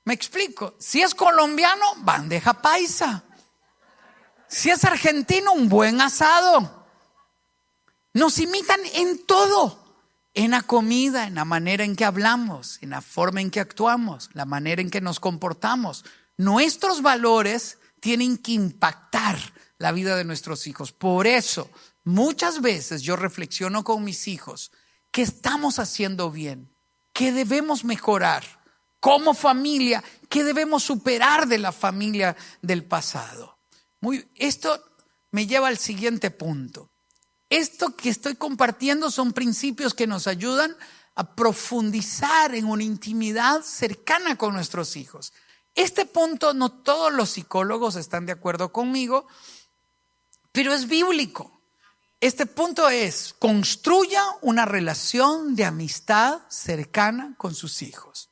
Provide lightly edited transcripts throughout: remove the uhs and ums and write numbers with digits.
Me explico. Si es colombiano, bandeja paisa. Si es argentino, un buen asado. Nos imitan en todo. En la comida, en la manera en que hablamos, en la forma en que actuamos, la manera en que nos comportamos. Nuestros valores tienen que impactar la vida de nuestros hijos. Por eso, muchas veces yo reflexiono con mis hijos qué estamos haciendo bien, qué debemos mejorar como familia, qué debemos superar de la familia del pasado. Esto me lleva al siguiente punto. Esto que estoy compartiendo son principios que nos ayudan a profundizar en una intimidad cercana con nuestros hijos. Este punto no todos los psicólogos están de acuerdo conmigo, pero es bíblico. Este punto es: construya una relación de amistad cercana con sus hijos.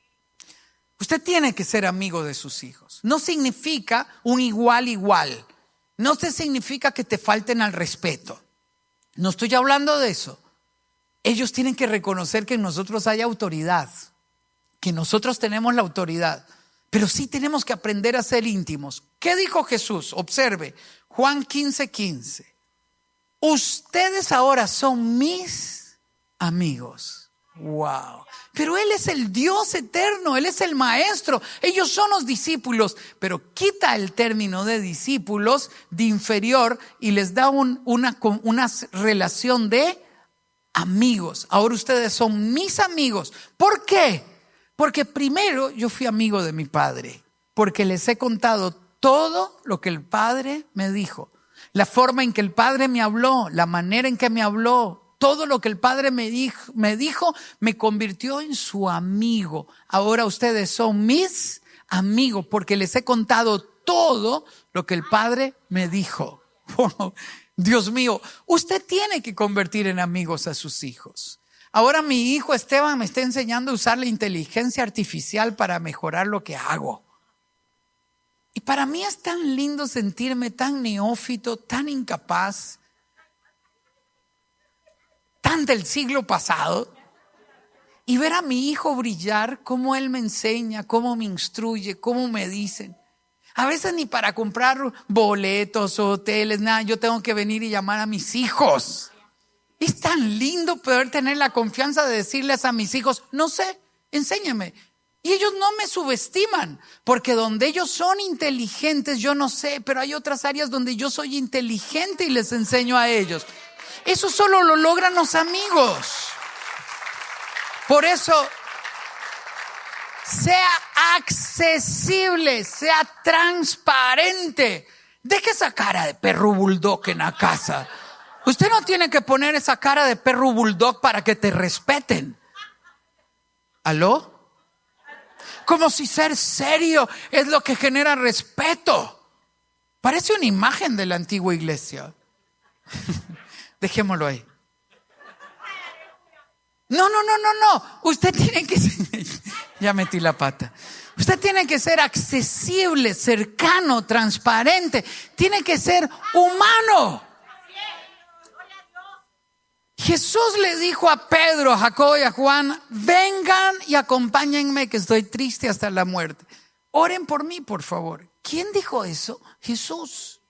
Usted tiene que ser amigo de sus hijos. No significa un igual. No significa que te falten al respeto. No estoy hablando de eso. Ellos tienen que reconocer que en nosotros hay autoridad, que nosotros tenemos la autoridad, pero sí tenemos que aprender a ser íntimos. ¿Qué dijo Jesús? Observe, Juan 15:15. Ustedes ahora son mis amigos. Wow. Pero Él es el Dios eterno, Él es el maestro, ellos son los discípulos, pero quita el término de discípulos de inferior y les da una relación de amigos. Ahora ustedes son mis amigos. ¿Por qué? Porque primero yo fui amigo de mi padre, porque les he contado todo lo que el padre me dijo, la forma en que el padre me habló, la manera en que me habló. Todo lo que el padre me dijo me convirtió en su amigo. Ahora ustedes son mis amigos porque les he contado todo lo que el padre me dijo. Wow, Dios mío, usted tiene que convertir en amigos a sus hijos. Ahora mi hijo Esteban me está enseñando a usar la inteligencia artificial para mejorar lo que hago. Y para mí es tan lindo sentirme tan neófito, tan incapaz, tan del siglo pasado, y ver a mi hijo brillar, cómo él me enseña, cómo me instruye, cómo me dicen. A veces ni para comprar boletos o hoteles, nada, yo tengo que venir y llamar a mis hijos. Es tan lindo poder tener la confianza de decirles a mis hijos, no sé, enséñame. Y ellos no me subestiman, porque donde ellos son inteligentes, yo no sé, pero hay otras áreas donde yo soy inteligente y les enseño a ellos. Eso solo lo logran los amigos. Por eso, sea accesible, sea transparente. Deje esa cara de perro bulldog en la casa. Usted no tiene que poner esa cara de perro bulldog para que te respeten. ¿Aló? Como si ser serio es lo que genera respeto. Parece una imagen de la antigua iglesia. Dejémoslo ahí. No. Usted tiene que ser, ya metí la pata. Usted tiene que ser accesible, cercano, transparente. Tiene que ser humano. Jesús le dijo a Pedro, a Jacobo y a Juan: vengan y acompáñenme que estoy triste hasta la muerte. Oren por mí, por favor. ¿Quién dijo eso? Jesús.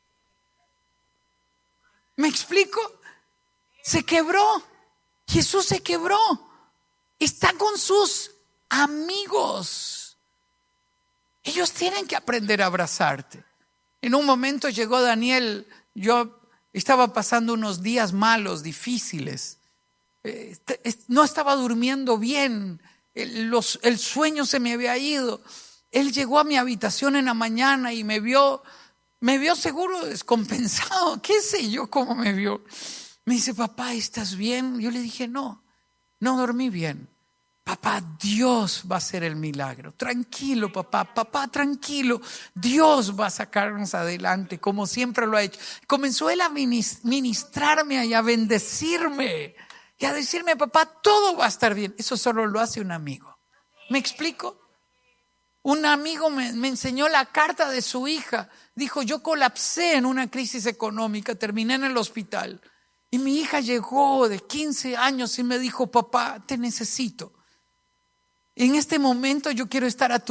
¿Me explico? Se quebró. Jesús se quebró. Está con sus amigos. Ellos tienen que aprender a abrazarte. En un momento llegó Daniel. Yo estaba pasando unos días malos, difíciles. No estaba durmiendo bien. El sueño se me había ido. Él llegó a mi habitación en la mañana y me vio seguro descompensado. ¿Qué sé yo cómo me vio? Me dice: papá, ¿estás bien? Yo le dije: no dormí bien. Papá, Dios va a hacer el milagro. Tranquilo, papá, tranquilo. Dios va a sacarnos adelante como siempre lo ha hecho. Comenzó él a ministrarme y a bendecirme y a decirme: papá, todo va a estar bien. Eso solo lo hace un amigo. ¿Me explico? Un amigo me enseñó la carta de su hija. Dijo: yo colapsé en una crisis económica, terminé en el hospital. Y mi hija llegó de 15 años y me dijo: papá, te necesito. En este momento yo quiero estar a tu